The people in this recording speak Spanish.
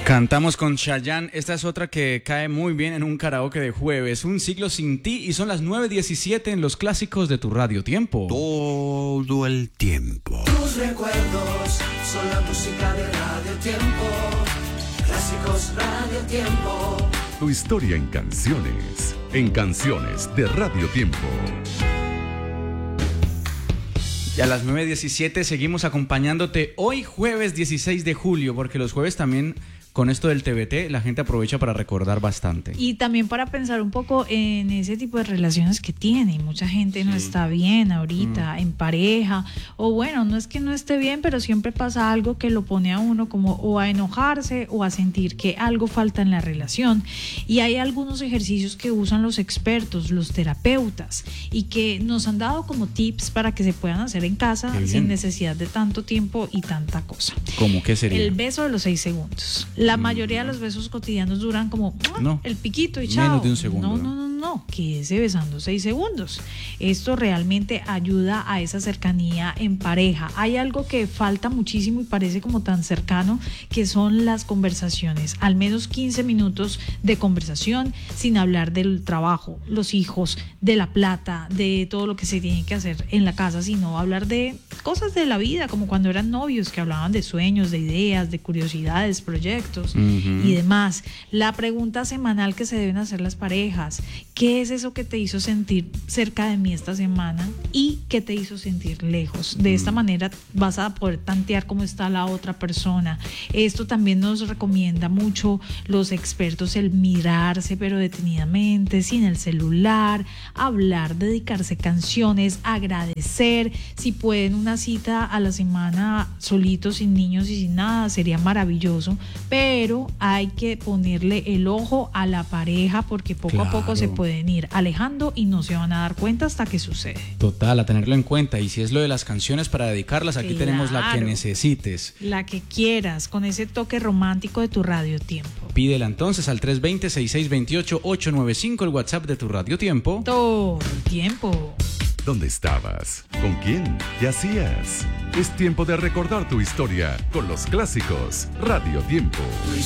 Cantamos con Chayanne. Esta es otra que cae muy bien en un karaoke de jueves. Un siglo sin ti, y son las 9:17 en los clásicos de tu Radio Tiempo. Todo el tiempo. Tus recuerdos son la música de Radio Tiempo. Clásicos Radio Tiempo. Tu historia en canciones de Radio Tiempo. Y a las 9:17 seguimos acompañándote hoy jueves 16 de julio, porque los jueves también con esto del TBT la gente aprovecha para recordar bastante. Y también para pensar un poco en ese tipo de relaciones que tiene. Mucha gente no está bien ahorita, en pareja, o bueno, no es que no esté bien, pero siempre pasa algo que lo pone a uno como o a enojarse o a sentir que algo falta en la relación. Y hay algunos ejercicios que usan los expertos, los terapeutas, y que nos han dado como tips para que se puedan hacer en casa sin necesidad de tanto tiempo y tanta cosa. ¿Cómo qué sería? El beso de los 6 segundos. La mayoría de los besos cotidianos duran como el piquito y chao. Menos de un segundo. No, quédese besando 6 segundos. Esto realmente ayuda a esa cercanía en pareja. Hay algo que falta muchísimo y parece como tan cercano, que son las conversaciones. Al menos 15 minutos de conversación sin hablar del trabajo, los hijos, de la plata, de todo lo que se tiene que hacer en la casa, sino hablar de cosas de la vida, como cuando eran novios, que hablaban de sueños, de ideas, de curiosidades, proyectos y demás. La pregunta semanal que se deben hacer las parejas: ¿qué es eso que te hizo sentir cerca de mí esta semana y qué te hizo sentir lejos? De esta manera vas a poder tantear cómo está la otra persona. Esto también nos recomienda mucho los expertos, el mirarse pero detenidamente, sin el celular, hablar, dedicarse canciones, agradecer. Si pueden una cita a la semana solitos, sin niños y sin nada, sería maravilloso, pero hay que ponerle el ojo a la pareja, porque poco a poco se pueden ir alejando y no se van a dar cuenta hasta que sucede. Total, a tenerlo en cuenta. Y si es lo de las canciones para dedicarlas, aquí tenemos la que necesites. La que quieras, con ese toque romántico de tu Radio Tiempo. Pídela entonces al 320-6628-895, el WhatsApp de tu Radio Tiempo. Todo el tiempo. ¿Dónde estabas? ¿Con quién? ¿Qué hacías? Es tiempo de recordar tu historia con los clásicos Radio Tiempo.